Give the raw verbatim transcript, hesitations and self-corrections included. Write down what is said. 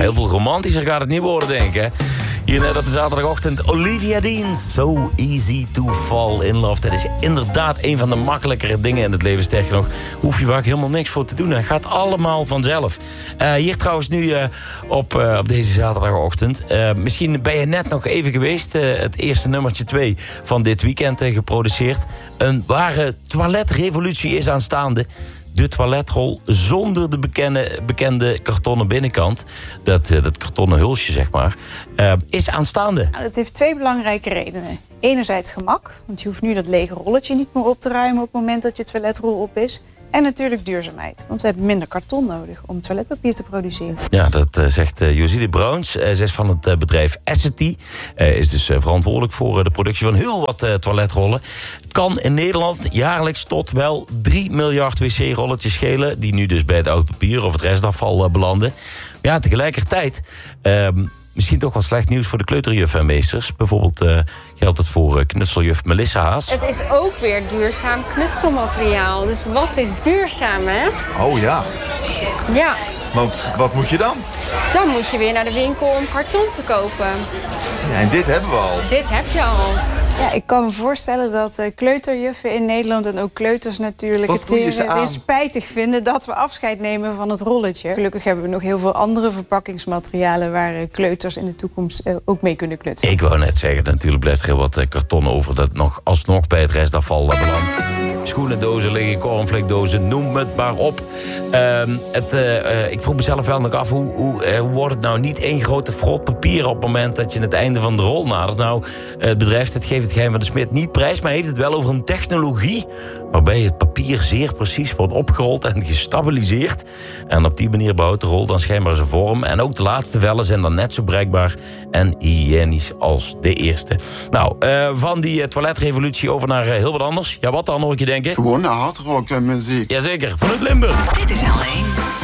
heel veel romantischer gaat het niet worden, denk ik. Hier net op de zaterdagochtend Olivia Dean. So easy to fall in love. Dat is inderdaad een van de makkelijkere dingen in het leven. Sterker nog, hoef je vaak helemaal niks voor te doen. Het gaat allemaal vanzelf. Uh, hier trouwens nu uh, op, uh, op deze zaterdagochtend. Uh, misschien ben je net nog even geweest. Uh, het eerste nummertje twee van dit weekend uh, geproduceerd. Een ware toiletrevolutie is aanstaande. De toiletrol zonder de bekende, bekende kartonnen binnenkant. Dat, uh, dat kartonnen hulsje, zeg maar. Uh, is aanstaande. Nou, dat heeft twee belangrijke redenen. Enerzijds gemak. Want je hoeft nu dat lege rolletje niet meer op te ruimen op het moment dat je toiletrol op is. En natuurlijk duurzaamheid. Want we hebben minder karton nodig om toiletpapier te produceren. Ja, dat uh, zegt uh, Joside Bruins. Uh, zij is van het uh, bedrijf Essity. Uh, is dus uh, verantwoordelijk voor uh, de productie van heel wat uh, toiletrollen. Het kan in Nederland jaarlijks tot wel drie miljard wc-rolletjes schelen. Die nu dus bij het oud papier of het restafval uh, belanden. Ja, tegelijkertijd... Uh, Misschien toch wel slecht nieuws voor de kleuterjuffen en meesters. Bijvoorbeeld uh, geldt het voor uh, knutseljuf Melissa Haas. Het is ook weer duurzaam knutselmateriaal. Dus wat is duurzaam, hè? Oh ja. Ja. Want wat moet je dan? Dan moet je weer naar de winkel om karton te kopen. Ja, en dit hebben we al. Dit heb je al. Ja, ik kan me voorstellen dat uh, kleuterjuffen in Nederland en ook kleuters natuurlijk het zeer, zeer spijtig vinden dat we afscheid nemen van het rolletje. Gelukkig hebben we nog heel veel andere verpakkingsmaterialen waar uh, kleuters in de toekomst uh, ook mee kunnen knutselen. Ik wou net zeggen, natuurlijk blijft er heel wat uh, karton over dat nog alsnog bij het restafval uh, belandt. Schoenendozen liggen, cornflakedozen, noem het maar op. Uh, het, uh, uh, ik vroeg mezelf wel nog af, hoe, hoe uh, wordt het nou niet één grote frot papier op het moment dat je het einde van de rol nadert? Nou, uh, het bedrijf dat geeft het geheim van de smid niet prijs, maar heeft het wel over een technologie waarbij het papier zeer precies wordt opgerold en gestabiliseerd. En op die manier behoudt de rol dan schijnbaar zijn vorm. En ook de laatste vellen zijn dan net zo bruikbaar en hygiënisch als de eerste. Nou, uh, van die uh, toiletrevolutie over naar uh, heel wat anders. Ja, wat dan, hoor ik je denken? Gewoon naar hardrock en muziek. Jazeker, vanuit Limburg. Dit is L één.